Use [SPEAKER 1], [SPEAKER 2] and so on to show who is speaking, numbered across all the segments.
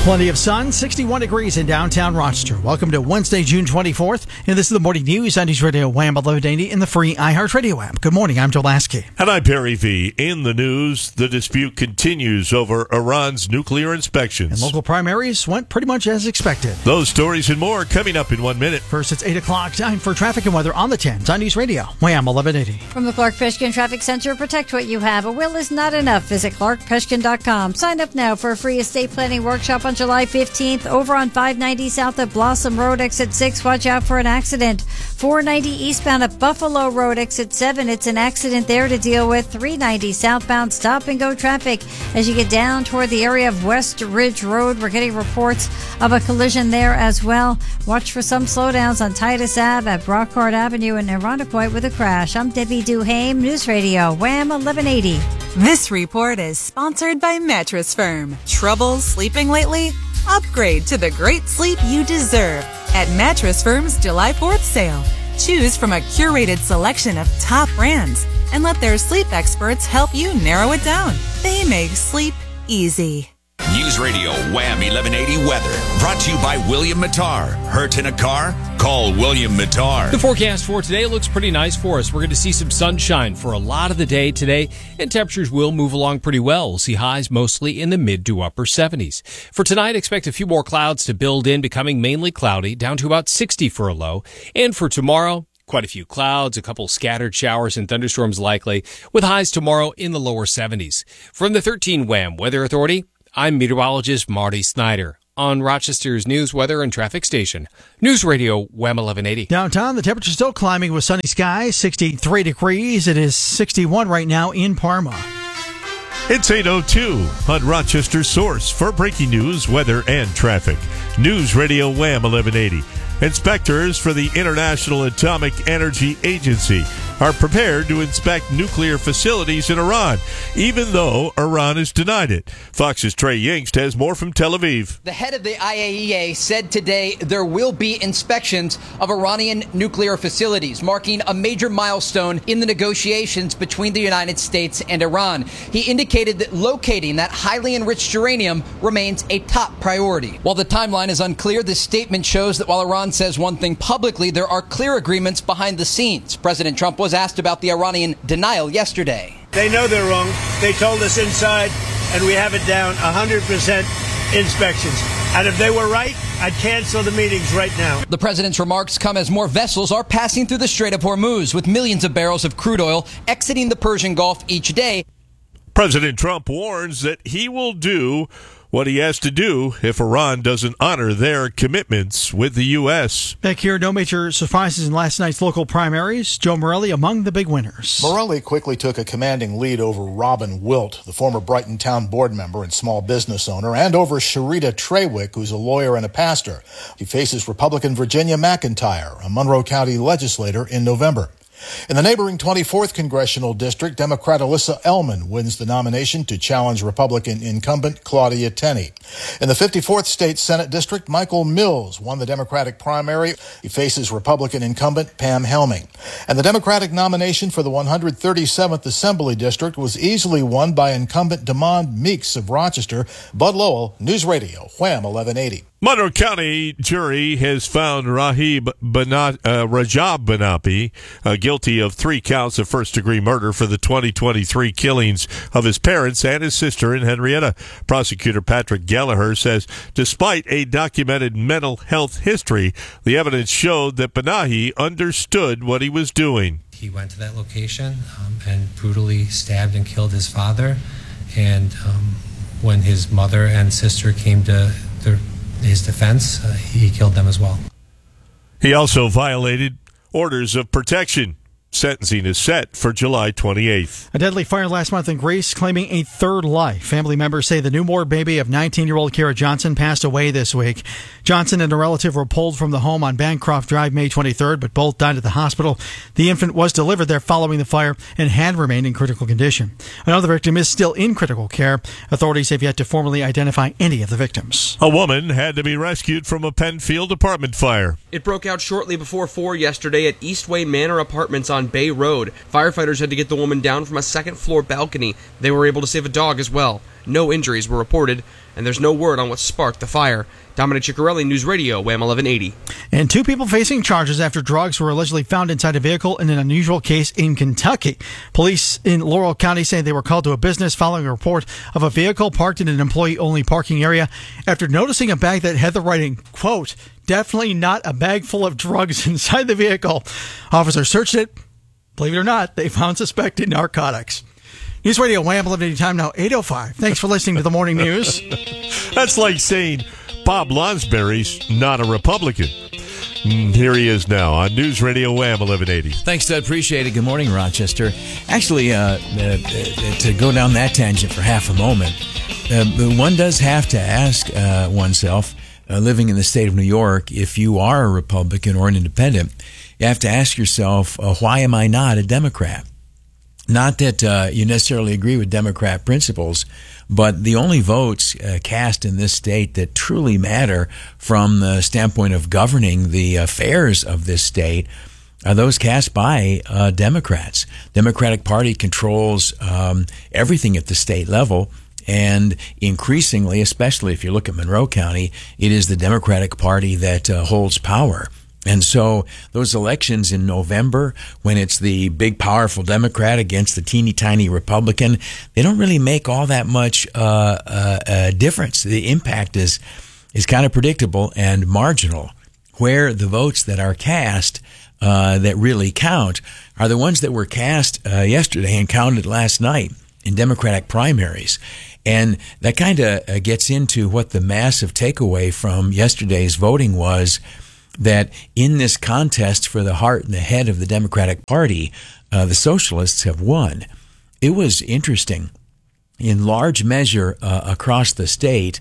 [SPEAKER 1] Plenty of sun, 61 degrees in downtown Rochester. Welcome to Wednesday, June 24th, and this is the morning news on News Radio Wham 1180 in the free iHeartRadio app. Good morning, I'm Joe Lasky.
[SPEAKER 2] And I'm Perry V. In the news, the dispute continues over Iran's nuclear inspections.
[SPEAKER 1] And local primaries went pretty much as expected.
[SPEAKER 2] Those stories and more coming up in 1 minute.
[SPEAKER 1] First, it's 8 o'clock, time for traffic and weather on the 10s on News Radio Wham 1180.
[SPEAKER 3] From the Clark Peshkin Traffic Center, protect what you have. A will is not enough. Visit clarkpeshkin.com. Sign up now for a free estate planning workshop on July 15th over on 590 south of Blossom Road, exit 6. Watch out for an accident. 490 eastbound at Buffalo Road, exit 7. It's an accident there to deal with. 390 southbound stop and go traffic as you get down toward the area of West Ridge Road. We're getting reports of a collision there as well. Watch for some slowdowns on Titus Ave at Brockhart Avenue in Irondequoit with a crash. I'm Debbie Duhame, News Radio Wham 1180.
[SPEAKER 4] This report is sponsored by Mattress Firm. Trouble sleeping lately? Upgrade to the great sleep you deserve at Mattress Firm's July 4th sale. Choose from a curated selection of top brands and let their sleep experts help you narrow it down. They make sleep easy.
[SPEAKER 5] News Radio Wham 1180 weather brought to you by William Mattar. Hurt in a car? Call William Mattar.
[SPEAKER 6] The forecast for today looks pretty nice for us. We're going to see some sunshine for a lot of the day today, and temperatures will move along pretty well. We'll see highs mostly in the mid to upper 70s. For tonight, expect a few more clouds to build in, becoming mainly cloudy, down to about 60 for a low. And for tomorrow, quite a few clouds, a couple scattered showers and thunderstorms likely, with highs tomorrow in the lower 70s. From the 13 Wham Weather Authority, I'm meteorologist Marty Snyder on Rochester's news, weather, and traffic station. News Radio Wham 1180.
[SPEAKER 1] Downtown, the temperature still climbing with sunny skies, 63 degrees. It is 61 right now in Parma.
[SPEAKER 2] It's 8:02 on Rochester's source for breaking news, weather, and traffic. News Radio Wham 1180. Inspectors for the International Atomic Energy Agency are prepared to inspect nuclear facilities in Iran, even though Iran has denied it. Fox's Trey Yingst has more from Tel Aviv.
[SPEAKER 7] The head of the IAEA said today there will be inspections of Iranian nuclear facilities, marking a major milestone in the negotiations between the United States and Iran. He indicated that locating that highly enriched uranium remains a top priority. While the timeline is unclear, this statement shows that while Iran says one thing publicly, there are clear agreements behind the scenes. President Trump was asked about the Iranian denial yesterday.
[SPEAKER 8] They know they're wrong. They told us inside, and we have it down 100% inspections. And if they were right, I'd cancel the meetings right now.
[SPEAKER 7] The president's remarks come as more vessels are passing through the Strait of Hormuz, with millions of barrels of crude oil exiting the Persian Gulf each day.
[SPEAKER 2] President Trump warns that he will do what he has to do if Iran doesn't honor their commitments with the U.S.
[SPEAKER 1] Back here, no major surprises in last night's local primaries. Joe Morelli among the big winners.
[SPEAKER 9] Morelli quickly took a commanding lead over Robin Wilt, the former Brighton Town board member and small business owner, and over Sharita Trawick, who's a lawyer and a pastor. He faces Republican Virginia McIntyre, a Monroe County legislator, in November. In the neighboring 24th Congressional District, Democrat Alyssa Ellman wins the nomination to challenge Republican incumbent Claudia Tenney. In the 54th State Senate District, Michael Mills won the Democratic primary. He faces Republican incumbent Pam Helming. And the Democratic nomination for the 137th Assembly District was easily won by incumbent Demond Meeks of Rochester. Bud Lowell, News Radio, Wham 1180.
[SPEAKER 2] Monroe County jury has found Rajab Banapi guilty of 3 counts of first-degree murder for the 2023 killings of his parents and his sister in Henrietta. Prosecutor Patrick Gallagher says despite a documented mental health history, the evidence showed that Banahi understood what he was doing.
[SPEAKER 10] He went to that location and brutally stabbed and killed his father. And when his mother and sister came to his defense, he killed them as well.
[SPEAKER 2] He also violated orders of protection. Sentencing is set for July 28th.
[SPEAKER 1] A deadly fire last month in Greece claiming a third life. Family members say the newborn baby of 19-year-old Kara Johnson passed away this week. Johnson and a relative were pulled from the home on Bancroft Drive May 23rd, but both died at the hospital. The infant was delivered there following the fire and had remained in critical condition. Another victim is still in critical care. Authorities have yet to formally identify any of the victims.
[SPEAKER 2] A woman had to be rescued from a Penfield apartment fire.
[SPEAKER 11] It broke out shortly before 4 yesterday at Eastway Manor Apartments on on Bay Road. Firefighters had to get the woman down from a second-floor balcony. They were able to save a dog as well. No injuries were reported, and there's no word on what sparked the fire. Dominic Ciccarelli, News Radio, WHAM 1180.
[SPEAKER 1] And 2 people facing charges after drugs were allegedly found inside a vehicle in an unusual case in Kentucky. Police in Laurel County say they were called to a business following a report of a vehicle parked in an employee-only parking area after noticing a bag that had the writing, quote, "Definitely not a bag full of drugs inside the vehicle." Officers searched it. Believe it or not, they found suspected narcotics. News Radio WHAM 1180, time now 8:05. Thanks for listening to the morning news.
[SPEAKER 2] That's like saying Bob Lonsberry's not a Republican. Here he is now on News Radio WHAM 1180.
[SPEAKER 12] Thanks, Ted. Appreciate it. Good morning, Rochester. Actually, to go down that tangent for half a moment, one does have to ask oneself, living in the state of New York, if you are a Republican or an independent, you have to ask yourself, why am I not a Democrat? Not that you necessarily agree with Democrat principles, but the only votes cast in this state that truly matter from the standpoint of governing the affairs of this state are those cast by Democrats. Democratic Party controls everything at the state level, and increasingly, especially if you look at Monroe County, it is the Democratic Party that holds power. And so those elections in November, when it's the big, powerful Democrat against the teeny tiny Republican, they don't really make all that much difference. The impact is kind of predictable and marginal. Where the votes that are cast that really count are the ones that were cast yesterday and counted last night in Democratic primaries. And that kind of gets into what the massive takeaway from yesterday's voting was, that in this contest for the heart and the head of the Democratic Party, the socialists have won. It was interesting. In large measure across the state,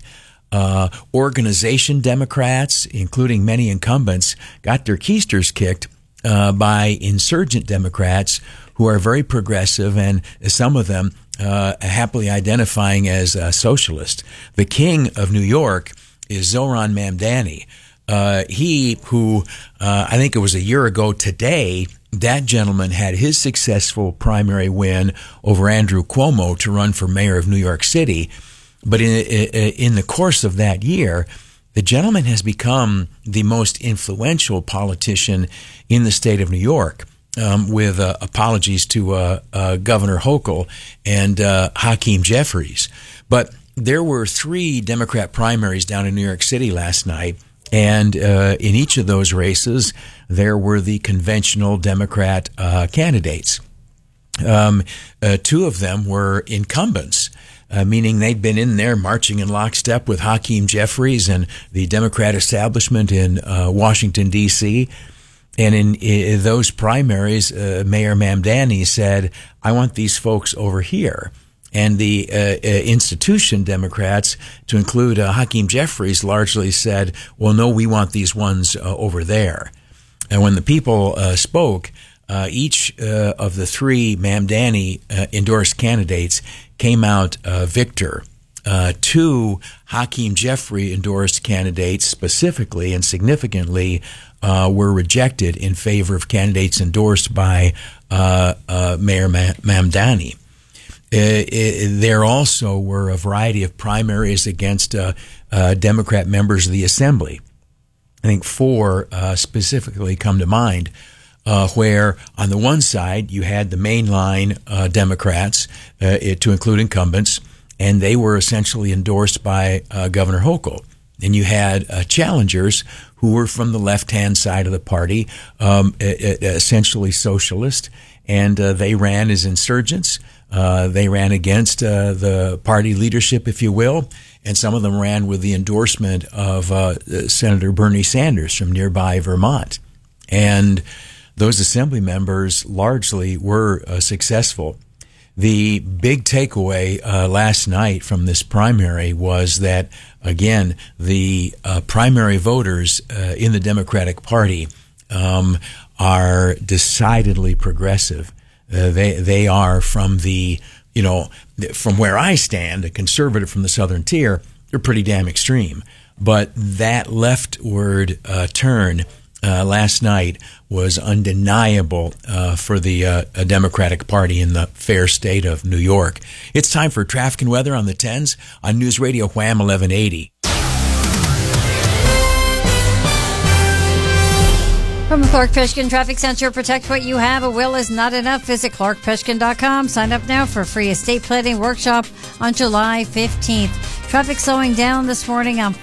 [SPEAKER 12] organization Democrats, including many incumbents, got their keisters kicked by insurgent Democrats who are very progressive, and some of them happily identifying as socialist. The king of New York is Zohran Mamdani. He who, I think it was a year ago today, that gentleman had his successful primary win over Andrew Cuomo to run for mayor of New York City. But in the course of that year, the gentleman has become the most influential politician in the state of New York, with apologies to Governor Hochul and Hakeem Jeffries. But there were 3 Democrat primaries down in New York City last night. And in each of those races, there were the conventional Democrat candidates. 2 of them were incumbents, meaning they'd been in there marching in lockstep with Hakeem Jeffries and the Democrat establishment in Washington, D.C. And in those primaries, Mayor Mamdani said, "I want these folks over here." And the institution Democrats, to include Hakeem Jeffries, largely said, well, no, we want these ones over there. And when the people spoke, each of the 3 Mamdani endorsed candidates came out victor. 2 Hakeem Jeffrey endorsed candidates specifically and significantly were rejected in favor of candidates endorsed by Mayor Mamdani. There also were a variety of primaries against Democrat members of the Assembly. I think 4 specifically come to mind, where on the one side you had the mainline Democrats, to include incumbents, and they were essentially endorsed by Governor Hochul. Then you had challengers who were from the left-hand side of the party, essentially socialist, and they ran as insurgents. They ran against the party leadership, if you will, and some of them ran with the endorsement of Senator Bernie Sanders from nearby Vermont. And those assembly members largely were successful. The big takeaway last night from this primary was that, again, the primary voters in the Democratic Party are decidedly progressive. They are from the, from where I stand, a conservative from the southern tier, they're pretty damn extreme. But that leftward turn last night was undeniable for the Democratic Party in the fair state of New York. It's time for traffic and weather on the 10s on News Radio Wham 1180.
[SPEAKER 3] From the Clark Peshkin Traffic Center, protect what you have. A will is not enough. Visit clarkpeshkin.com. Sign up now for a free estate planning workshop on July 15th. Traffic slowing down this morning on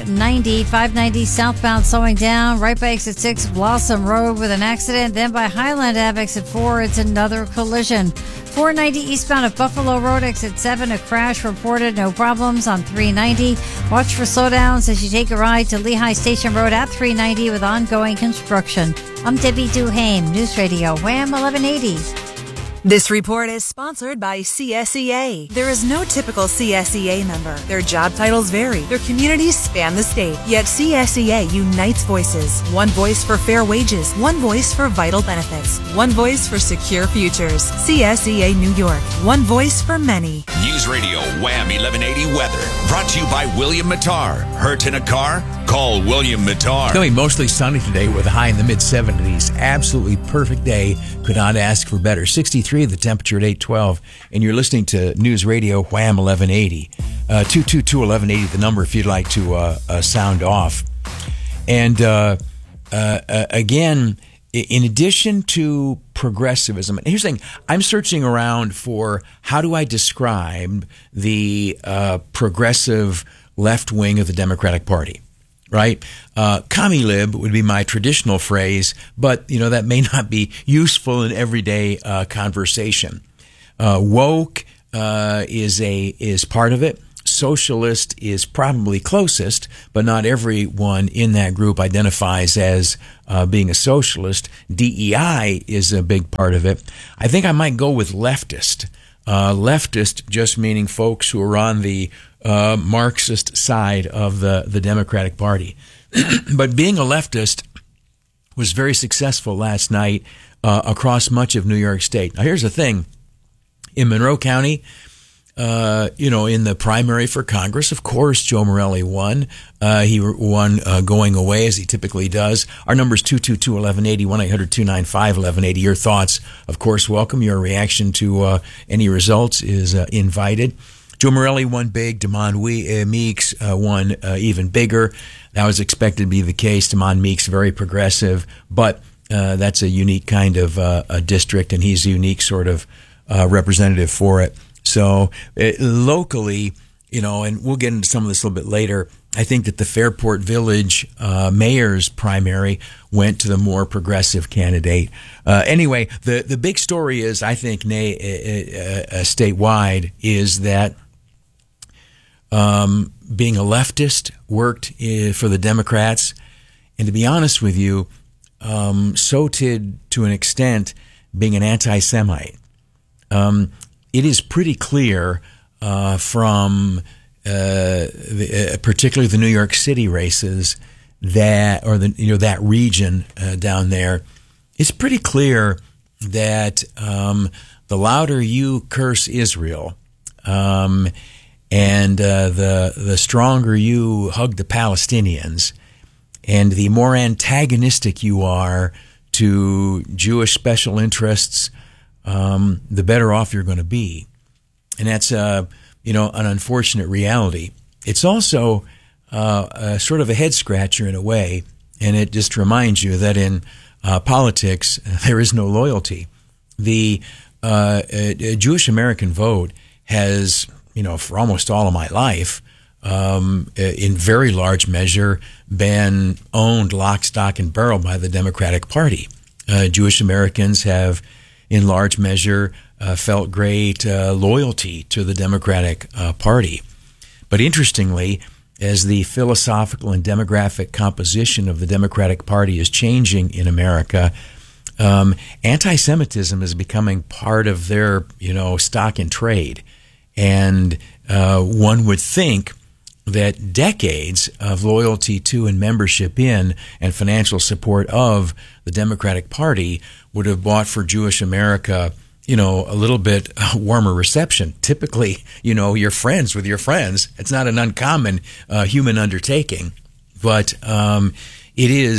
[SPEAKER 3] 590 southbound slowing down right by exit 6 Blossom Road with an accident. Then by Highland Ave exit 4, it's another collision. 490 eastbound of Buffalo Road exit 7, a crash reported. No problems on 390. Watch for slowdowns as you take a ride to Lehigh Station Road at 390 with ongoing construction. I'm Debbie Duhame, News Radio Wham 1180.
[SPEAKER 4] This report is sponsored by CSEA. There is no typical CSEA member. Their job titles vary. Their communities span the state. Yet CSEA unites voices. One voice for fair wages. One voice for vital benefits. One voice for secure futures. CSEA New York. One voice for many.
[SPEAKER 5] News Radio Wham 1180 weather. Brought to you by William Mattar. Hurt in a car? Call William Mattar.
[SPEAKER 12] It's going to be mostly sunny today with a high in the mid-70s. Absolutely perfect day. Could not ask for better. 63, the temperature at 812. And you're listening to News Radio Wham 1180. 222-1180, the number if you'd like to sound off. And again, in addition to progressivism, and here's the thing, I'm searching around for how do I describe the progressive left wing of the Democratic Party. Right? Commie lib would be my traditional phrase, but, that may not be useful in everyday conversation. Woke is part of it. Socialist is probably closest, but not everyone in that group identifies as being a socialist. DEI is a big part of it. I think I might go with leftist. Leftist just meaning folks who are on the Marxist side of the Democratic Party. But being a leftist was very successful last night across much of New York State. Now, here's the thing. In Monroe County, in the primary for Congress, of course, Joe Morelli won. He won going away, as he typically does. Our number is 222-1180, 1-800-295-1180. Your thoughts, of course, welcome. Your reaction to any results is invited. Joe Morelli won big. Damon Meeks won even bigger. That was expected to be the case. Damon Meeks, very progressive, but that's a unique kind of a district, and he's a unique sort of representative for it. So locally, and we'll get into some of this a little bit later, I think that the Fairport Village mayor's primary went to the more progressive candidate. Anyway, the big story is, I think, statewide, is that being a leftist worked for the Democrats, and to be honest with you, so did, to an extent, being an anti-Semite. It is pretty clear from particularly the New York City races that region down there. It's pretty clear that the louder you curse Israel, and the stronger you hug the Palestinians, and the more antagonistic you are to Jewish special interests, the better off you're going to be. And that's, an unfortunate reality. It's also sort of a head scratcher in a way, and it just reminds you that in politics, there is no loyalty. The Jewish American vote has, for almost all of my life, in very large measure, been owned lock, stock, and barrel by the Democratic Party. Jewish Americans have, in large measure, felt great loyalty to the Democratic Party. But interestingly, as the philosophical and demographic composition of the Democratic Party is changing in America, anti-Semitism is becoming part of their, stock in trade. And one would think that decades of loyalty to and membership in and financial support of the Democratic Party would have bought for Jewish America, a little bit warmer reception. Typically, you're friends with your friends. It's not an uncommon human undertaking, but it is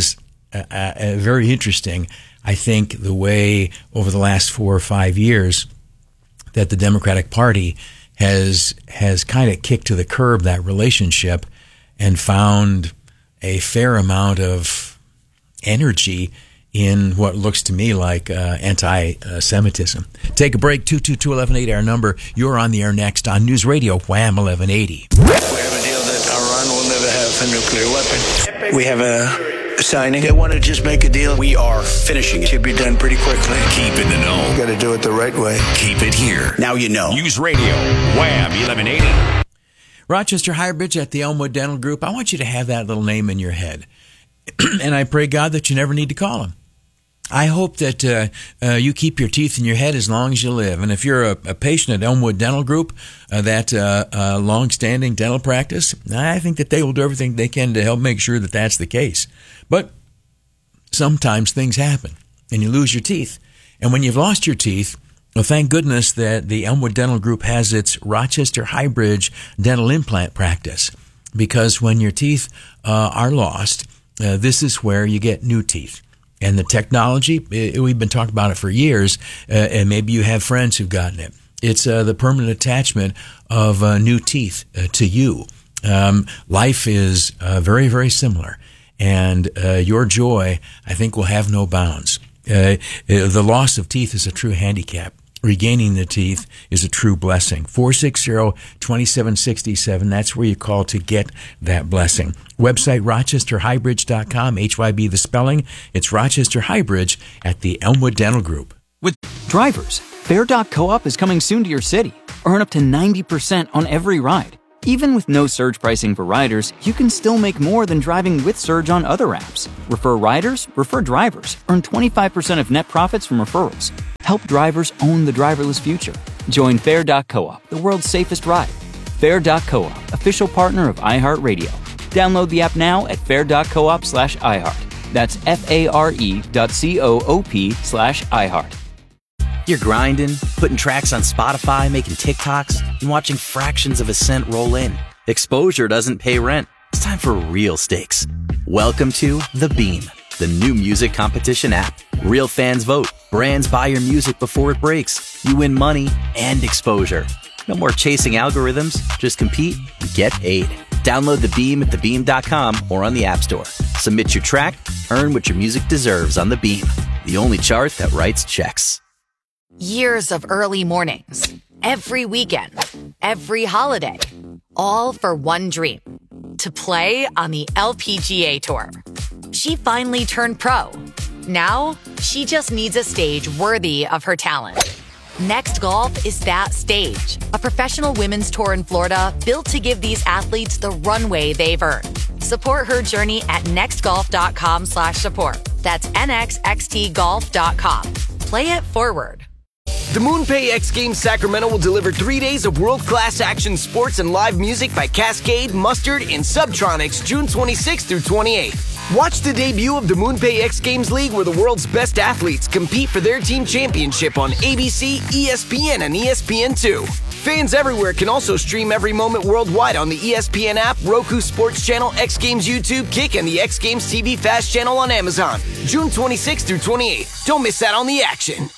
[SPEAKER 12] very interesting, I think, the way over the last 4 or 5 years that the Democratic Party has kind of kicked to the curb that relationship and found a fair amount of energy in what looks to me like anti-Semitism. Take a break. 222-1180, our number. You're on the air next on News Radio Wham 1180.
[SPEAKER 13] We have a deal that Iran will never have a nuclear weapon. We have a signing. They want to just make a deal. We are finishing it. Should be done pretty quickly.
[SPEAKER 5] Keep in the know.
[SPEAKER 13] Got to do it the right way.
[SPEAKER 5] Keep it here.
[SPEAKER 13] Now you know.
[SPEAKER 5] News Radio Wham 1180.
[SPEAKER 12] Rochester Highbridge at the Elmwood Dental Group. I want you to have that little name in your head. And I pray God that you never need to call him. I hope that you keep your teeth in your head as long as you live. And if you're a patient at Elmwood Dental Group, that long-standing dental practice, I think that they will do everything they can to help make sure that that's the case. But sometimes things happen, and you lose your teeth. And when you've lost your teeth, well, thank goodness that the Elmwood Dental Group has its Rochester Highbridge dental implant practice. Because when your teeth are lost, this is where you get new teeth. And the technology, we've been talking about it for years, and maybe you have friends who've gotten it. It's the permanent attachment of new teeth to you. Life is very, very similar. And your joy, I think, will have no bounds. The loss of teeth is a true handicap. Regaining the teeth is a true blessing. 460-2767. That's where you call to get that blessing. Website, rochesterhighbridge.com. HYB the spelling. It's Rochester Highbridge at the Elmwood Dental Group.
[SPEAKER 14] With drivers, Fare.coop is coming soon to your city. Earn up to 90% on every ride. Even with no surge pricing for riders, you can still make more than driving with surge on other apps. Refer riders, refer drivers. Earn 25% of net profits from referrals. Help drivers own the driverless future. Join Fare.coop, the world's safest ride. Fare.coop, official partner of iHeartRadio. Download the app now at fare.coop/iHeart. That's FARE.coop/iHeart.
[SPEAKER 15] You're grinding, putting tracks on Spotify, making TikToks, and watching fractions of a cent roll in. Exposure doesn't pay rent. It's time for real stakes. Welcome to The Beam, the new music competition app. Real fans vote. Brands buy your music before it breaks. You win money and exposure. No more chasing algorithms. Just compete and get paid. Download The Beam at thebeam.com or on the App Store. Submit your track, earn what your music deserves on The Beam, the only chart that writes checks.
[SPEAKER 16] Years of early mornings, every weekend, every holiday, all for one dream, to play on the LPGA Tour. She finally turned pro. Now, she just needs a stage worthy of her talent. Next Golf is that stage, a professional women's tour in Florida built to give these athletes the runway they've earned. Support her journey at nextgolf.com/support. That's nxxtgolf.com. Play it forward.
[SPEAKER 17] The MoonPay X Games Sacramento will deliver 3 days of world-class action sports and live music by Cascade, Mustard, and Subtronics June 26th through 28th. Watch the debut of the MoonPay X Games League, where the world's best athletes compete for their team championship on ABC, ESPN, and ESPN2. Fans everywhere can also stream every moment worldwide on the ESPN app, Roku Sports Channel, X Games YouTube, Kick, and the X Games TV Fast Channel on Amazon. June 26th through 28th. Don't miss out on the action.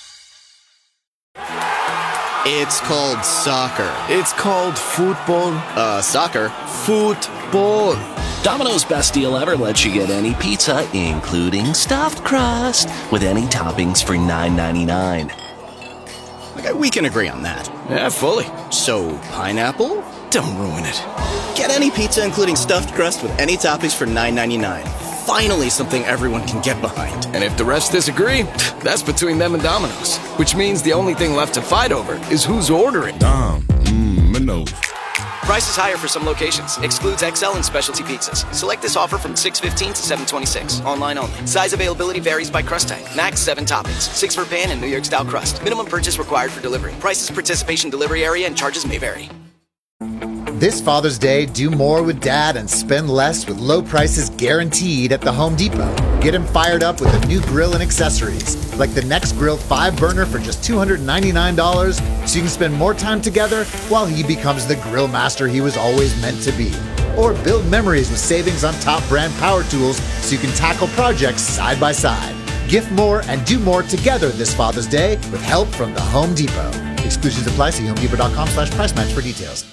[SPEAKER 18] It's called soccer. It's called football. Soccer. Football.
[SPEAKER 19] Domino's best deal ever lets you get any pizza, including stuffed crust, with any toppings for $9.99.
[SPEAKER 18] Okay, we can agree on that. Yeah, fully. So, pineapple? Don't ruin it. Get any pizza, including stuffed crust, with any toppings for $9.99. Finally, something everyone can get behind.
[SPEAKER 17] And if the rest disagree, that's between them and Domino's. Which means the only thing left to fight over is who's ordering.
[SPEAKER 18] Domino's.
[SPEAKER 20] Price is higher for some locations. Excludes XL and specialty pizzas. Select this offer from 6/15 to 7/26. Online only. Size availability varies by crust type. Max 7 toppings. 6 for pan and New York style crust. Minimum purchase required for delivery. Prices, participation, delivery area, and charges may vary.
[SPEAKER 21] This Father's Day, do more with Dad and spend less with low prices guaranteed at the Home Depot. Get him fired up with a new grill and accessories, like the Next Grill 5-burner for just $299, so you can spend more time together while he becomes the grill master he was always meant to be. Or build memories with savings on top brand power tools so you can tackle projects side by side. Gift more and do more together this Father's Day with help from the Home Depot. Exclusions apply. See HomeDepot.com/price match for details.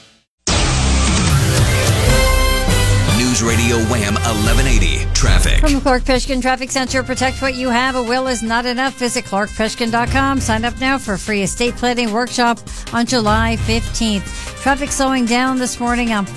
[SPEAKER 5] News Radio Wham 1180 Traffic.
[SPEAKER 3] From the Clark Peshkin Traffic Center, protect what you have. A will is not enough. Visit ClarkPeshkin.com. Sign up now for a free estate planning workshop on July 15th. Traffic slowing down this morning on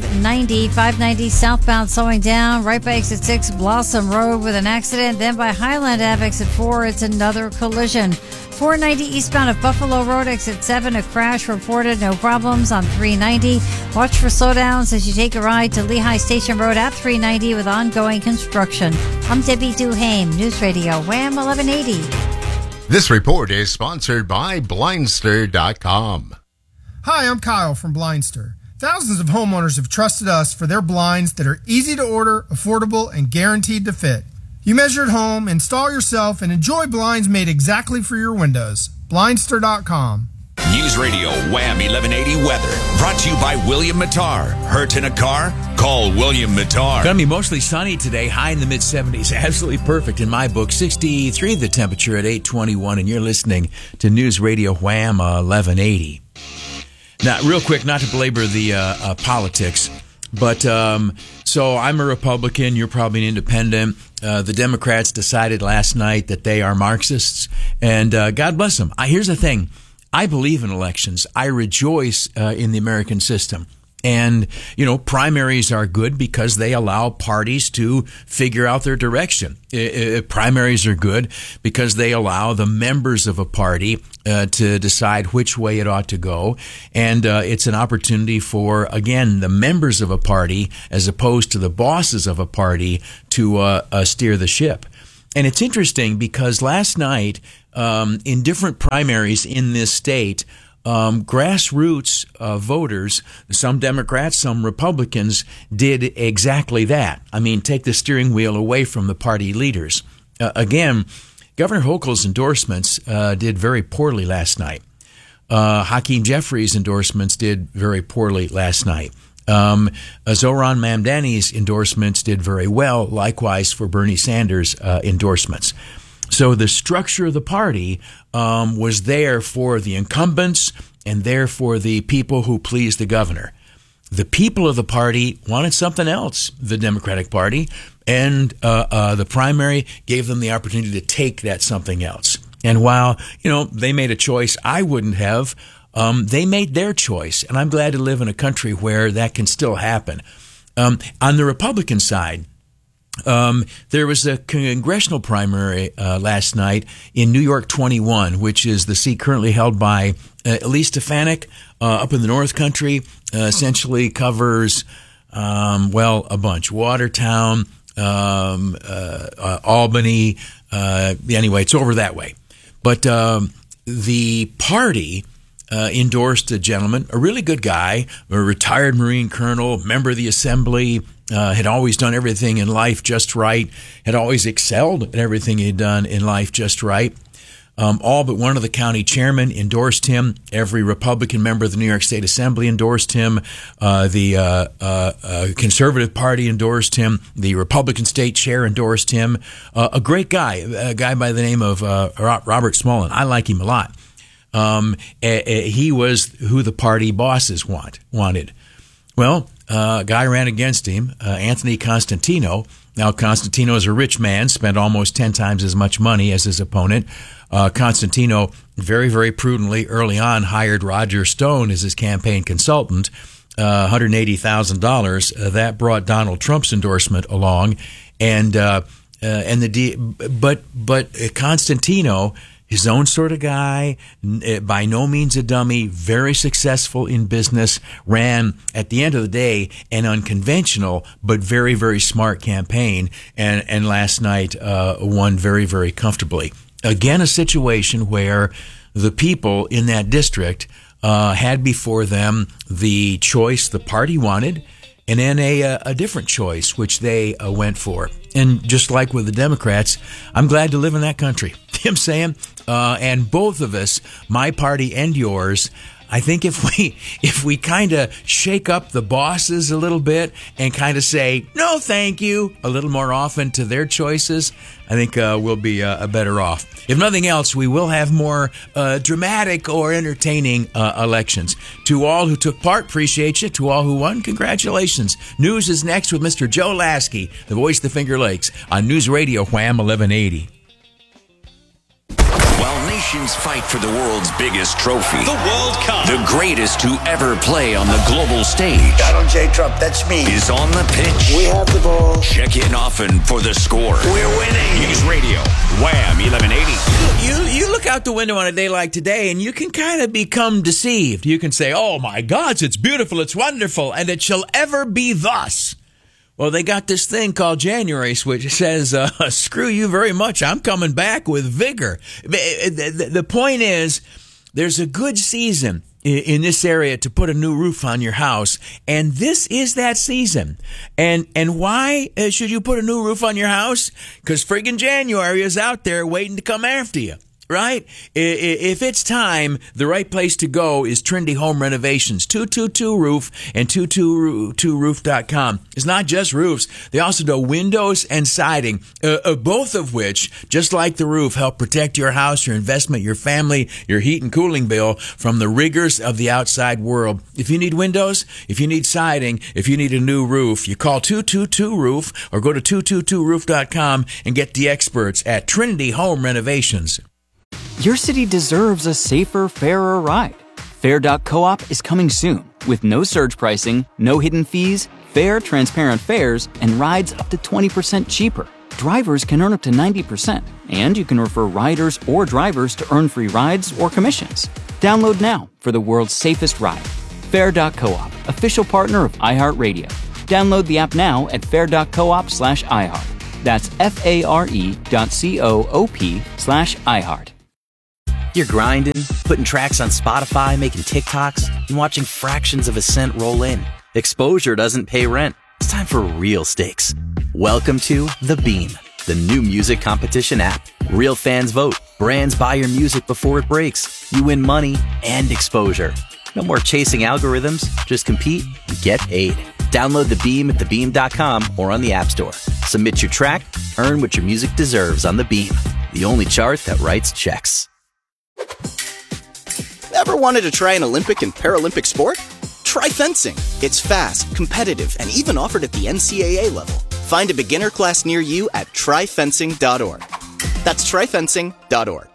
[SPEAKER 3] 590 southbound slowing down right by exit 6 Blossom Road with an accident. Then by Highland Ave exit 4, it's another collision. 490 eastbound of Buffalo Road, exit 7, a crash reported, no problems on 390. Watch for slowdowns as you take a ride to Lehigh Station Road at 390 with ongoing construction. I'm Debbie Duhame, News Radio Wham 1180.
[SPEAKER 6] This report is sponsored by Blindster.com.
[SPEAKER 22] Hi, I'm Kyle from Blindster. Thousands of homeowners have trusted us for their blinds that are easy to order, affordable, and guaranteed to fit. You measure at home, install yourself, and enjoy blinds made exactly for your windows. Blindster.com.
[SPEAKER 5] News Radio Wham 1180 weather. Brought to you by William Mattar. Hurt in a car? Call William Mattar.
[SPEAKER 12] Going to be mostly sunny today, high in the mid-70s. Absolutely perfect in my book. 63 the temperature at 8:21, and you're listening to News Radio Wham 1180. Now, real quick, not to belabor the politics, but so I'm a Republican. You're probably an independent. The Democrats decided last night that they are Marxists, and God bless them. Here's the thing. I believe in elections. I rejoice in the American system. And, you know, primaries are good because they allow parties to figure out their direction. Primaries are good because they allow the members of a party to decide which way it ought to go. And it's an opportunity for, again, the members of a party, as opposed to the bosses of a party, to steer the ship. And it's interesting because last night, in different primaries in this state, grassroots voters, some Democrats, some Republicans, did exactly that. I mean, take the steering wheel away from the party leaders. Again, Governor Hochul's endorsements did very poorly last night. Hakeem Jeffries' endorsements did very poorly last night. Zohran Mamdani's endorsements did very well, likewise for Bernie Sanders' endorsements. So the structure of the party was there for the incumbents and there for the people who pleased the governor. The people of the party wanted something else, the Democratic Party, and the primary gave them the opportunity to take that something else. And while, you know, they made a choice I wouldn't have, they made their choice. And I'm glad to live in a country where that can still happen. On the Republican side, there was a congressional primary last night in New York 21, which is the seat currently held by Elise Stefanik up in the North Country. Essentially covers, a bunch. Watertown, Albany. Anyway, it's over that way. But the party endorsed a gentleman, a really good guy, a retired Marine colonel, member of the Assembly, had always done everything in life just right, had always excelled at everything he'd done in life just right. All but one of the county chairmen endorsed him. Every Republican member of the New York State Assembly endorsed him. The Conservative Party endorsed him. The Republican state chair endorsed him. A great guy, a guy by the name of Robert Smolin. I like him a lot. He was who the party bosses wanted. Well, a guy ran against him, Anthony Constantino. Now, Constantino is a rich man, spent almost 10 times as much money as his opponent. Constantino very, very prudently early on hired Roger Stone as his campaign consultant, $180,000. That brought Donald Trump's endorsement along, but Constantino, his own sort of guy, by no means a dummy, very successful in business, ran, at the end of the day, an unconventional but very, very smart campaign, and last night won very, very comfortably. Again, a situation where the people in that district had before them the choice the party wanted, and then a different choice, which they went for. And just like with the Democrats, I'm glad to live in that country. You know what I'm saying? And both of us, my party and yours, I think if we kind of shake up the bosses a little bit and kind of say, no, thank you, a little more often to their choices, I think we'll be better off. If nothing else, we will have more dramatic or entertaining elections. To all who took part, appreciate you. To all who won, congratulations. News is next with Mr. Joe Lasky, the voice of the Finger Lakes, on News Radio Wham 1180.
[SPEAKER 5] While nations fight for the world's biggest trophy,
[SPEAKER 7] the World Cup,
[SPEAKER 5] the greatest to ever play on the global stage,
[SPEAKER 13] Donald J. Trump, that's me,
[SPEAKER 5] is on the pitch.
[SPEAKER 13] We have the ball.
[SPEAKER 5] Check in often for the score.
[SPEAKER 13] We're winning.
[SPEAKER 5] News Radio, Wham 1180.
[SPEAKER 12] You look out the window on a day like today, and you can kind of become deceived. You can say, oh my God, it's beautiful, it's wonderful, and it shall ever be thus. Well, they got this thing called January, which says, screw you very much. I'm coming back with vigor. The point is, there's a good season in this area to put a new roof on your house, and this is that season. And why should you put a new roof on your house? Because friggin' January is out there waiting to come after you. Right? If it's time, the right place to go is Trinity Home Renovations, 222 Roof and 222roof.com. It's not just roofs. They also do windows and siding, both of which, just like the roof, help protect your house, your investment, your family, your heat and cooling bill from the rigors of the outside world. If you need windows, if you need siding, if you need a new roof, you call 222 Roof or go to 222roof.com and get the experts at Trinity Home Renovations.
[SPEAKER 14] Your city deserves a safer, fairer ride. Fair.coop is coming soon with no surge pricing, no hidden fees, fair, transparent fares, and rides up to 20% cheaper. Drivers can earn up to 90%, and you can refer riders or drivers to earn free rides or commissions. Download now for the world's safest ride. Fair.coop, official partner of iHeartRadio. Download the app now at fair.coop/iHeart. That's FARE.coop/iHeart.
[SPEAKER 15] You're grinding, putting tracks on Spotify, making TikToks, and watching fractions of a cent roll in. Exposure doesn't pay rent. It's time for real stakes. Welcome to The Beam, the new music competition app. Real fans vote. Brands buy your music before it breaks. You win money and exposure. No more chasing algorithms. Just compete and get paid. Download The Beam at thebeam.com or on the App Store. Submit your track, earn what your music deserves on The Beam, the only chart that writes checks.
[SPEAKER 18] Ever wanted to try an Olympic and Paralympic sport? Try fencing. It's fast, competitive, and even offered at the NCAA level. Find a beginner class near you at tryfencing.org. That's tryfencing.org.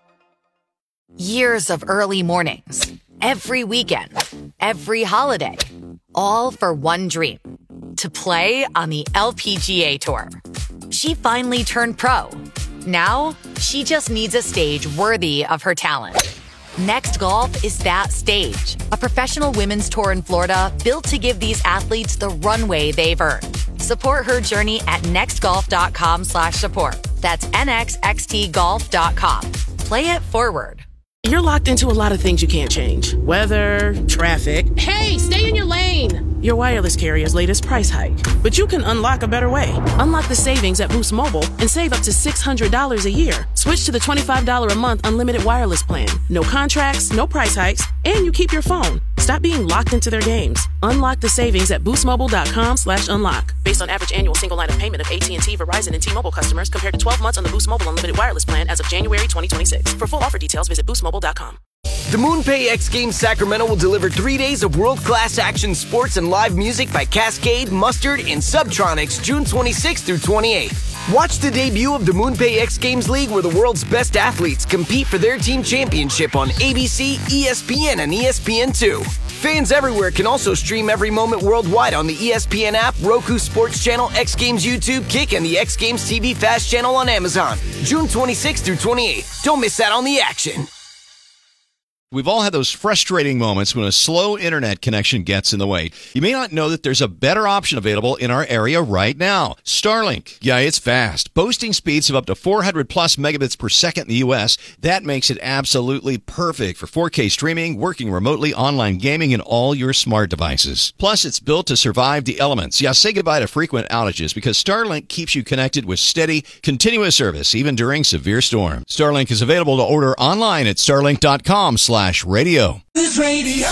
[SPEAKER 16] Years of early mornings, every weekend, every holiday, all for one dream, to play on the LPGA Tour. She finally turned pro. Now, she just needs a stage worthy of her talent. Next Golf is that stage, a professional women's tour in Florida built to give these athletes the runway they've earned. Support her journey at nextgolf.com/support. That's nxxtgolf.com. Play it forward.
[SPEAKER 8] You're locked into a lot of things you can't change. Weather, traffic. Hey, stay in your lane! Your wireless carrier's latest price hike. But you can unlock a better way. Unlock the savings at Boost Mobile and save up to $600 a year. Switch to the $25 a month unlimited wireless plan. No contracts, no price hikes, and you keep your phone. Stop being locked into their games. Unlock the savings at boostmobile.com/unlock. Based on average annual single line of payment of AT&T, Verizon, and T-Mobile customers compared to 12 months on the Boost Mobile unlimited wireless plan as of January 2026. For full offer details, visit boostmobile.com.
[SPEAKER 17] The MoonPay X Games Sacramento will deliver 3 days of world-class action sports and live music by Cascade, Mustard, and Subtronics June 26th through 28th. Watch the debut of the MoonPay X Games League where the world's best athletes compete for their team championship on ABC, ESPN, and ESPN2. Fans everywhere can also stream every moment worldwide on the ESPN app, Roku Sports Channel, X Games YouTube, Kick, and the X Games TV Fast Channel on Amazon. June 26th through 28th. Don't miss out on the action.
[SPEAKER 23] We've all had those frustrating moments when a slow internet connection gets in the way. You may not know that there's a better option available in our area right now. Starlink. Yeah, it's fast. Boasting speeds of up to 400 plus megabits per second in the U.S. That makes it absolutely perfect for 4K streaming, working remotely, online gaming, and all your smart devices. Plus, it's built to survive the elements. Yeah, say goodbye to frequent outages because Starlink keeps you connected with steady, continuous service, even during severe storms. Starlink is available to order online at starlink.com/. wham.com/radio.
[SPEAKER 7] News Radio.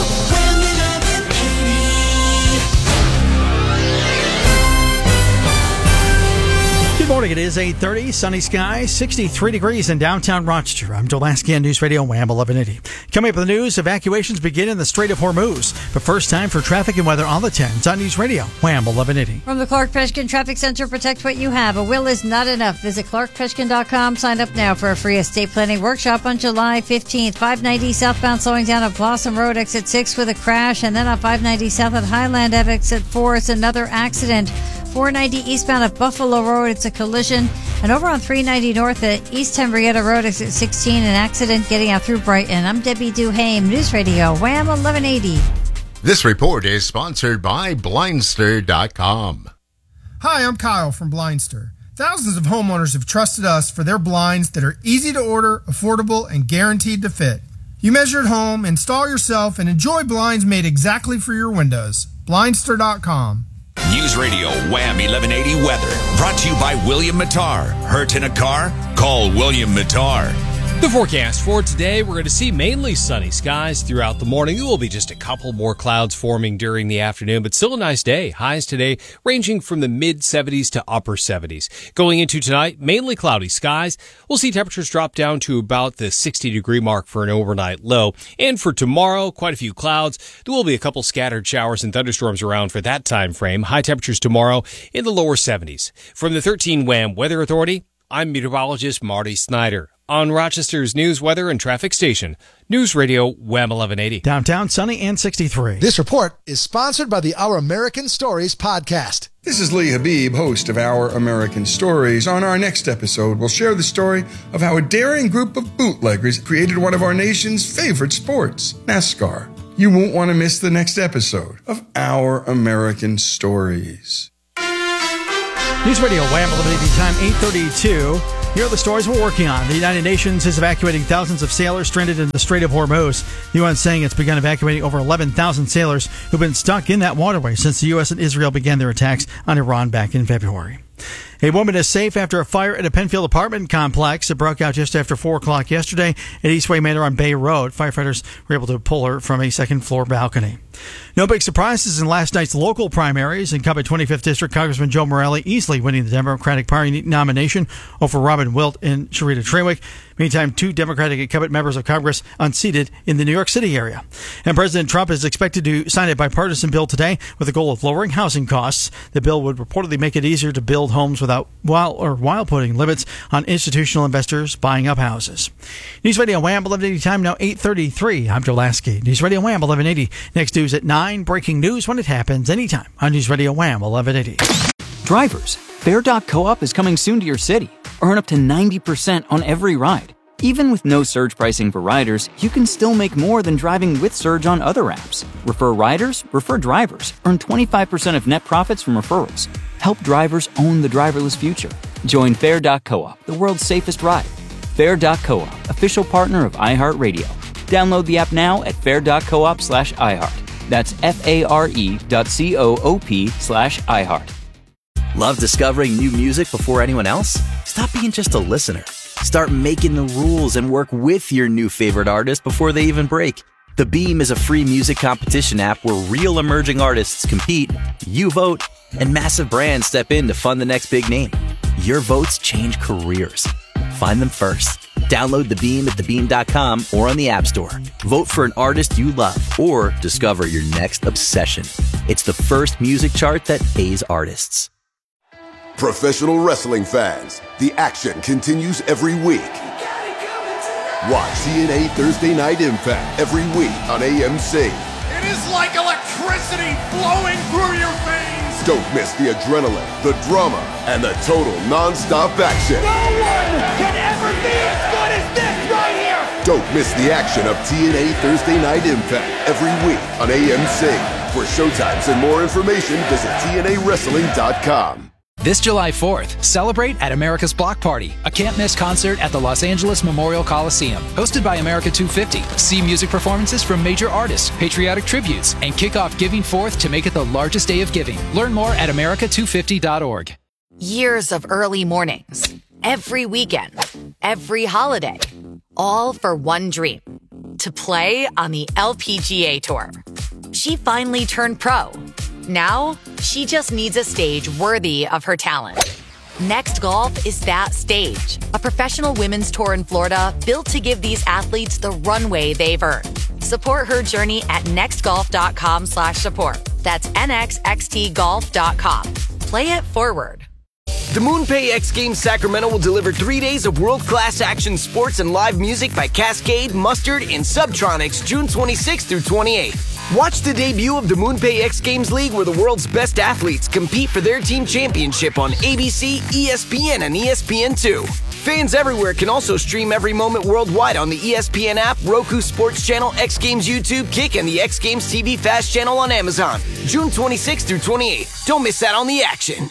[SPEAKER 1] Good morning. It is 8:30. Sunny skies, 63 degrees in downtown Rochester. I'm Joe Lasky on News Radio Wham 1180. Coming up with the news, evacuations begin in the Strait of Hormuz. But first, time for traffic and weather on the 10s on News Radio Wham 1180.
[SPEAKER 3] From the Clark Peshkin Traffic Center, protect what you have. A will is not enough. Visit clarkpeshkin.com. Sign up now for a free estate planning workshop on July 15th. 590 southbound slowing down at Blossom Road, exit 6 with a crash. And then on 590 south at Highland, exit 4, it's another accident. 490 eastbound at Buffalo Road, it's a collision. And over on 390 north at East Henrietta Road, exit 16, an accident getting out through Brighton. I'm Debbie Duhame, News Radio, Wham 1180.
[SPEAKER 6] This report is sponsored by Blindster.com.
[SPEAKER 22] Hi, I'm Kyle from Blindster. Thousands of homeowners have trusted us for their blinds that are easy to order, affordable, and guaranteed to fit. You measure at home, install yourself, and enjoy blinds made exactly for your windows. Blindster.com.
[SPEAKER 5] News Radio Wham 1180 weather. Brought to you by William Mattar. Hurt in a car? Call William Mattar.
[SPEAKER 9] The forecast for today, we're going to see mainly sunny skies throughout the morning. There will be just a couple more clouds forming during the afternoon, but still a nice day. Highs today ranging from the mid-70s to upper 70s. Going into tonight, mainly cloudy skies. We'll see temperatures drop down to about the 60-degree mark for an overnight low. And for tomorrow, quite a few clouds. There will be a couple scattered showers and thunderstorms around for that time frame. High temperatures tomorrow in the lower 70s. From the 13 Wham Weather Authority, I'm meteorologist Marty Snyder. On Rochester's news, weather, and traffic station, News Radio Wham 1180.
[SPEAKER 1] Downtown sunny and 63.
[SPEAKER 10] This report is sponsored by the Our American Stories podcast.
[SPEAKER 24] This is Lee Habib, host of Our American Stories. On our next episode, we'll share the story of how a daring group of bootleggers created one of our nation's favorite sports, NASCAR. You won't want to miss the next episode of Our American Stories.
[SPEAKER 1] News Radio Wham 1180 time 8:32. Here are the stories we're working on. The United Nations is evacuating thousands of sailors stranded in the Strait of Hormuz. The UN saying it's begun evacuating over 11,000 sailors who've been stuck in that waterway since the U.S. and Israel began their attacks on Iran back in February. A woman is safe after a fire at a Penfield apartment complex. It broke out just after 4 o'clock yesterday at Eastway Manor on Bay Road. Firefighters were able to pull her from a second-floor balcony. No big surprises in last night's local primaries. Incumbent 25th District Congressman Joe Morelli easily winning the Democratic Party nomination over Robin Wilt and Sharita Trawick. Meantime, 2 Democratic incumbent members of Congress unseated in the New York City area. And President Trump is expected to sign a bipartisan bill today with the goal of lowering housing costs. The bill would reportedly make it easier to build homes while putting limits on institutional investors buying up houses. News Radio Wham 1180 time now 8:33. I'm Joe Lasky. News Radio Wham 1180. Next news at 9. Breaking news when it happens anytime on News Radio Wham 1180.
[SPEAKER 14] Drivers, Fair.coop is coming soon to your city. Earn up to 90% on every ride. Even with no surge pricing for riders, you can still make more than driving with surge on other apps. Refer riders, refer drivers. Earn 25% of net profits from referrals. Help drivers own the driverless future. Join Fair.coop, the world's safest ride. Fair.coop, official partner of iHeartRadio. Download the app now at fair.coop/iHeart. That's FARE.coop/iHeart.
[SPEAKER 15] Love discovering new music before anyone else? Stop being just a listener. Start making the rules and work with your new favorite artist before they even break. The Beam is a free music competition app where real emerging artists compete, you vote, and massive brands step in to fund the next big name. Your votes change careers. Find them first. Download The Beam at thebeam.com or on the App Store. Vote for an artist you love or discover your next obsession. It's the first music chart that pays artists.
[SPEAKER 25] Professional wrestling fans, the action continues every week. Watch TNA Thursday Night Impact every week on AMC.
[SPEAKER 7] It is like electricity flowing through your veins.
[SPEAKER 25] Don't miss the adrenaline, the drama, and the total non-stop action.
[SPEAKER 7] No one can ever be as good as this right here.
[SPEAKER 25] Don't miss the action of TNA Thursday Night Impact every week on AMC. For showtimes and more information, visit TNAWrestling.com.
[SPEAKER 26] This July 4th, celebrate at America's Block Party, a can't-miss concert at the Los Angeles Memorial Coliseum. Hosted by America 250. See music performances from major artists, patriotic tributes, and kick off Giving Forth to make it the largest day of giving. Learn more at america250.org.
[SPEAKER 16] Years of early mornings, every weekend, every holiday, all for one dream. to play on the LPGA Tour. She finally turned pro. Now, she just needs a stage worthy of her talent. Next Golf is that stage, a professional women's tour in Florida built to give these athletes the runway they've earned. Support her journey at nextgolf.com/support. That's nxxtgolf.com. Play it forward.
[SPEAKER 17] The MoonPay X Games Sacramento will deliver 3 days of world-class action sports and live music by Cascade, Mustard, and Subtronics June 26th through 28th. Watch the debut of the MoonPay X Games League where the world's best athletes compete for their team championship on ABC, ESPN, and ESPN2. Fans everywhere can also stream every moment worldwide on the ESPN app, Roku Sports Channel, X Games YouTube, Kick, and the X Games TV Fast channel on Amazon. June 26th through 28th. Don't miss out on the action.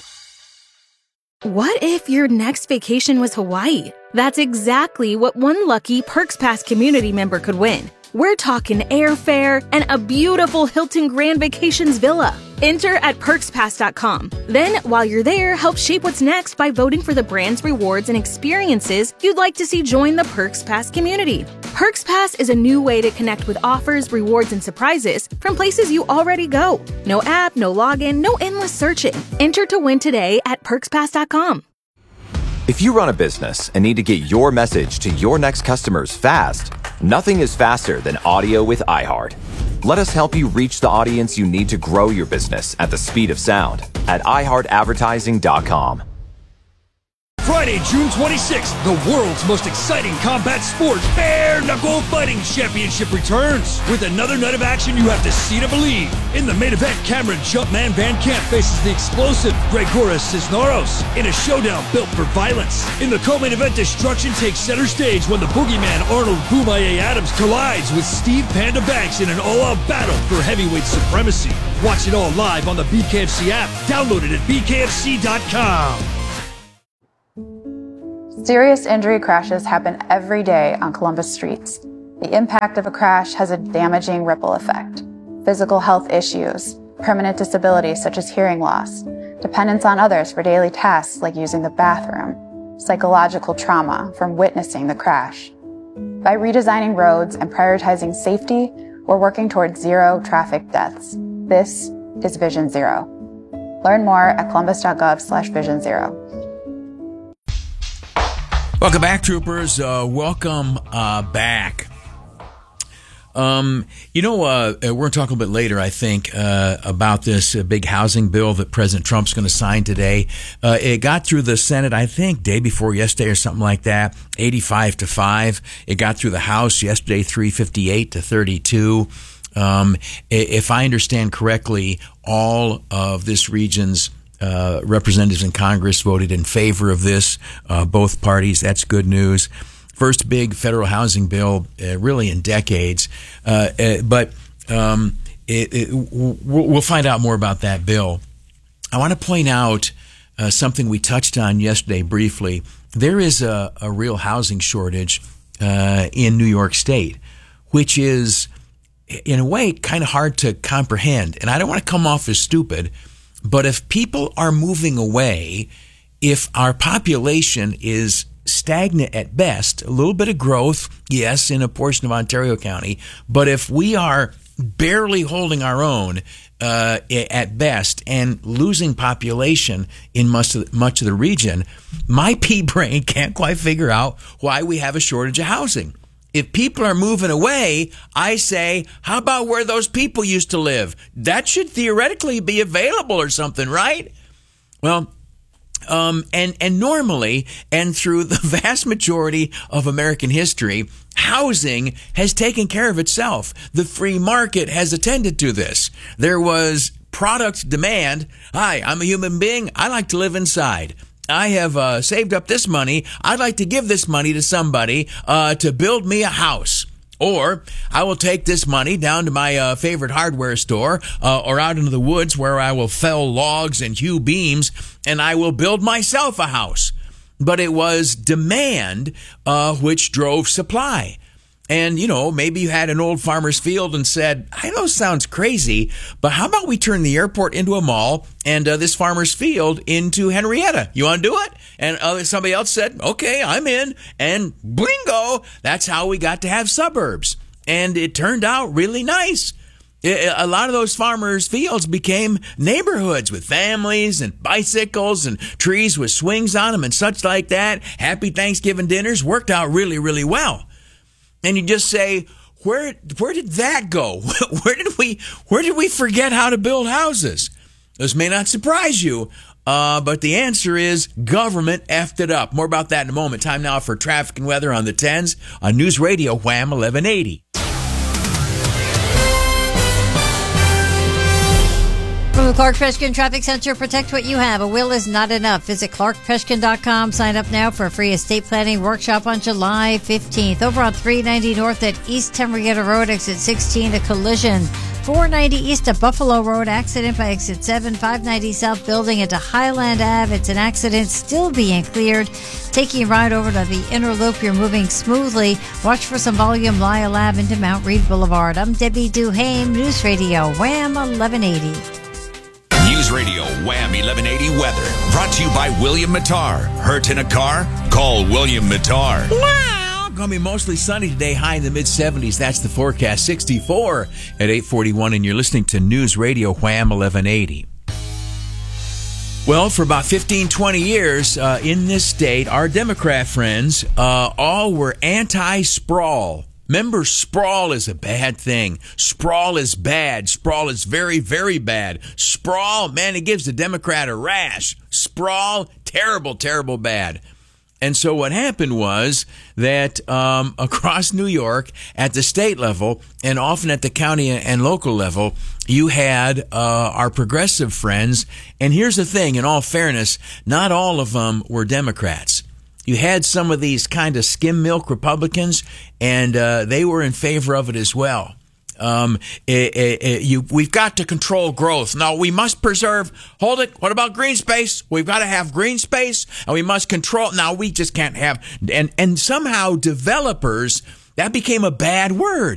[SPEAKER 2] What if your next vacation was Hawaii? That's exactly what one lucky Perks Pass community member could win. We're talking airfare and a beautiful Hilton Grand Vacations villa. Enter at perkspass.com. Then, while you're there, help shape what's next by voting for the brands, rewards, and experiences you'd like to see join the Perks Pass community. Perks Pass is a new way to connect with offers, rewards, and surprises from places you already go. No app, no login, no endless searching. Enter to win today at perkspass.com.
[SPEAKER 4] If you run a business and need to get your message to your next customers fast, nothing is faster than audio with iHeart. Let us help you reach the audience you need to grow your business at the speed of sound at iHeartAdvertising.com.
[SPEAKER 11] Friday, June 26th, the world's most exciting combat sport, Bare Knuckle Fighting Championship returns. With another night of action you have to see to believe. In the main event, Cameron Jumpman Van Camp faces the explosive Gregoras Cisneros in a showdown built for violence. In the co-main event, destruction takes center stage when the boogeyman Arnold Boomaye Adams collides with Steve Panda Banks in an all-out battle for heavyweight supremacy. Watch it all live on the BKFC app. Download it at bkfc.com.
[SPEAKER 19] Serious injury crashes happen every day on Columbus streets. The impact of a crash has a damaging ripple effect. Physical health issues, permanent disability such as hearing loss, dependence on others for daily tasks like using the bathroom, psychological trauma from witnessing the crash. By redesigning roads and prioritizing safety, we're working towards zero traffic deaths. This is Vision Zero. Learn more at columbus.gov/Vision Zero.
[SPEAKER 12] Welcome back, troopers. Welcome back. We're going to talk a little bit later, I think, about this big housing bill that President Trump's going to sign today. It got through the Senate, I think, day before yesterday or something like that, 85-5. It got through the House yesterday, 358-32. If I understand correctly, all of this region's representatives in Congress voted in favor of this, both parties. That's good news. First big federal housing bill really in decades. But we'll find out more about that bill. I want to point out something we touched on yesterday briefly. There is a real housing shortage in New York State, which is, in a way, kind of hard to comprehend. And I don't want to come off as stupid, but if people are moving away, if our population is stagnant at best, a little bit of growth, yes, in a portion of Ontario County, but if we are barely holding our own at best and losing population in much of the region, my pea brain can't quite figure out why we have a shortage of housing. If people are moving away, I say, how about where those people used to live? That should theoretically be available or something, right? Well, and normally, and through the vast majority of American history, housing has taken care of itself. The free market has attended to this. There was product demand. Hi, I'm a human being. I like to live inside. I have saved up this money. I'd like to give this money to somebody to build me a house. Or I will take this money down to my favorite hardware store or out into the woods where I will fell logs and hew beams, and I will build myself a house. But it was demand which drove supply. And, maybe you had an old farmer's field and said, I know it sounds crazy, but how about we turn the airport into a mall and this farmer's field into Henrietta? You want to do it? And somebody else said, okay, I'm in. And bingo, that's how we got to have suburbs. and it turned out really nice. A lot of those farmers' fields became neighborhoods with families and bicycles and trees with swings on them and such like that. Happy Thanksgiving dinners worked out really, really well. And you just say, where did that go? Where did we forget how to build houses? This may not surprise you, but the answer is government effed it up. More about that in a moment. Time now for traffic and weather on the 10s on News Radio Wham 1180.
[SPEAKER 3] From the Clark Peshkin Traffic Center, protect what you have. A will is not enough. Visit clarkpeshkin.com. Sign up now for a free estate planning workshop on July 15th. Over on 390 North at East Henrietta Road, exit 16, a collision. 490 East at Buffalo Road, accident by exit 7. 590 South building into Highland Ave. It's an accident still being cleared. Taking a ride over to the inner loop, you're moving smoothly. Watch for some volume, Lyle Ave into Mount Read Boulevard. I'm Debbie Duhame, News Radio Wham 1180.
[SPEAKER 5] News Radio Wham 1180 weather. Brought to you by William Mattar. Hurt in a car? Call William Mattar.
[SPEAKER 12] Wow! Going to be mostly sunny today, high in the mid-70s. That's the forecast. 64 at 8:41, and you're listening to News Radio Wham 1180. Well, for about 15, 20 years in this state, our Democrat friends all were anti-sprawl. Remember, sprawl is a bad thing. Sprawl is bad. Sprawl is very, very bad. Sprawl, man, it gives the Democrat a rash. Sprawl, terrible, terrible bad. And so what happened was that across New York, at the state level, and often at the county and local level, you had our progressive friends. And here's the thing, in all fairness, not all of them were Democrats. You had some of these kind of skim milk Republicans, and they were in favor of it as well. We've got to control growth. No, we must preserve. Hold it. What about green space? We've got to have green space, and we must control. Now, we just can't have. And somehow developers, that became a bad word.